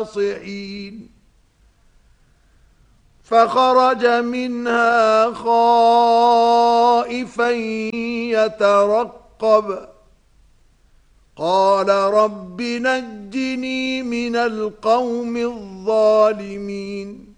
ناصحين فخرج منها خائفا يترقب قال رب نجني من القوم الظالمين